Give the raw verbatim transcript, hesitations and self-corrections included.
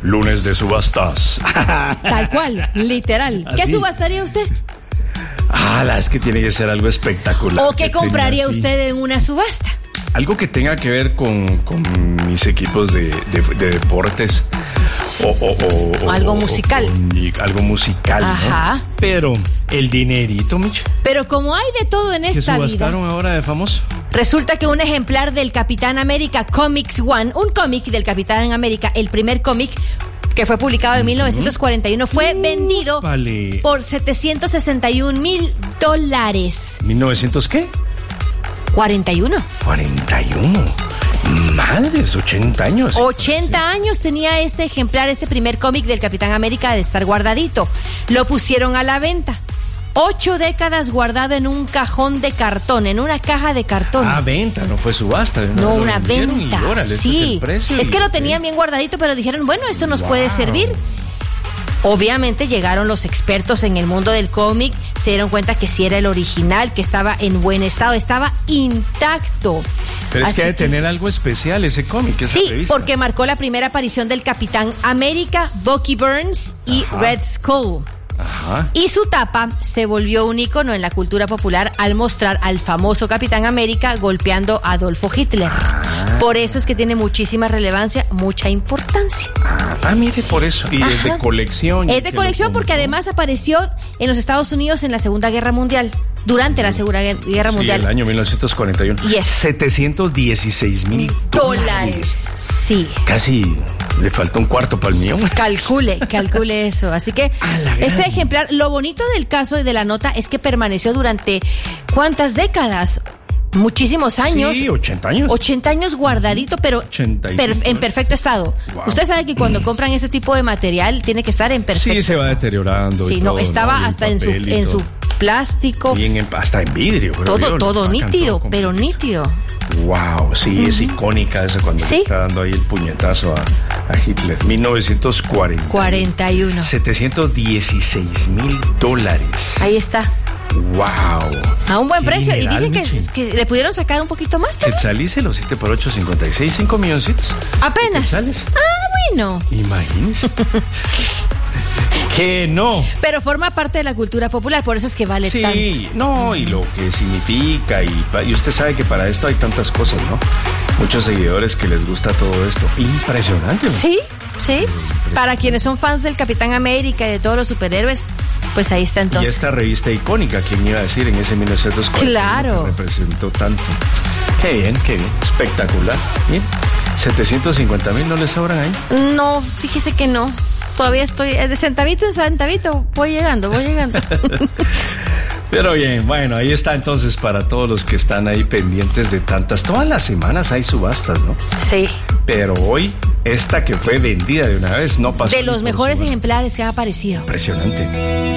lunes de subastas. Tal cual, literal. ¿Qué Así. subastaría usted? Ah, la es que tiene que ser algo espectacular. ¿O qué que compraría tenga así- usted en una subasta? Algo que tenga que ver con, con mis equipos de, de, de deportes. O, o, o, O algo o- musical. o- y algo musical, ¿no? Ajá. Pero el dinerito, Mich, Pero como hay de todo en que esta vida, subastaron ahora de famoso. resulta que un ejemplar del Capitán América Comics One, un cómic del Capitán América, el primer cómic que fue publicado en mil novecientos cuarenta y uno, fue vendido Vale. por setecientos sesenta y un mil dólares. ¿mil novecientos qué? ¿cuarenta y uno? cuarenta y uno. Madres, ochenta años. ochenta años tenía este ejemplar, este primer cómic del Capitán América de estar guardadito. Lo pusieron a la venta. Ocho décadas guardado en un cajón de cartón, en una caja de cartón. Ah, venta, no fue subasta. No, lo una vendieron y venta. órale, este es Sí, el precio es y- que lo tenían bien guardadito, pero dijeron, bueno, esto nos Wow. puede servir. Obviamente llegaron los expertos en el mundo del cómic, se dieron cuenta que sí era el original, que estaba en buen estado, estaba intacto. Pero es Así que hay que tener algo especial ese cómic, esa Sí, revista. porque marcó la primera aparición del Capitán América, Bucky Burns y Ajá. Red Skull. Ajá. Y su tapa se volvió un ícono en la cultura popular al mostrar al famoso Capitán América golpeando a Adolfo Hitler. Por eso es que tiene muchísima relevancia, mucha importancia. Ah, mire, por eso. Y es de Ajá. colección. y Es de que colección lo porque compró. además apareció en los Estados Unidos en la Segunda Guerra Mundial, durante la Segunda Guerra Sí, Mundial. el año mil novecientos cuarenta y uno. Yes. setecientos dieciséis mil Dólares. Sí. Casi le faltó un cuarto para el mío. Calcule, calcule eso. Así que A la gran. este ejemplar, lo bonito del caso y de la nota es que permaneció durante ¿cuántas décadas? Muchísimos años. Sí, ochenta años. ochenta años guardadito, pero ochenta y per- cinco. en perfecto estado. Wow. Usted sabe que cuando compran ese tipo de material tiene que estar en perfecto Sí, se va estado. deteriorando. Sí, y no, todo, estaba Y hasta en su, papel y en su todo. plástico. Y en- hasta en vidrio. creo Todo, yo, todo lo sacan nítido, todo pero completo. nítido. Wow, sí, es icónica esa cuando Sí. le está dando ahí el puñetazo a, a Hitler. mil novecientos cuarenta. cuarenta y uno. setecientos dieciséis mil dólares. Ahí está. Wow. A un buen Qué precio. Y dineral, dicen que, Michi. que le pudieron sacar un poquito más. tal vez. Quetzalícelos, siete por ocho, cincuenta y seis, cinco milloncitos. Apenas. Quetzales. Ah, bueno. Imagínense. Que no. Pero forma parte de la cultura popular, por eso es que vale tanto. Sí, no, y lo que significa, y, pa- y usted sabe que para esto hay tantas cosas, ¿no? Muchos seguidores que les gusta todo esto. Impresionante, ¿no? Sí, sí. Para quienes son fans del Capitán América y de todos los superhéroes, pues ahí está Y entonces. esta revista icónica, ¿quién iba a decir en ese mil novecientos cuarenta? Claro. Que representó tanto. Qué bien, qué bien. Espectacular. Bien. setecientos cincuenta mil no le sobran ahí. No, fíjese que no. Todavía estoy eh, de centavito en centavito. Voy llegando, voy llegando. Pero bien, bueno, ahí está entonces para todos los que están ahí pendientes de tantas. Todas las semanas hay subastas, ¿no? Sí. Pero hoy, esta que fue vendida de una vez no pasó. De ni los por mejores subasta. ejemplares que han aparecido. Impresionante.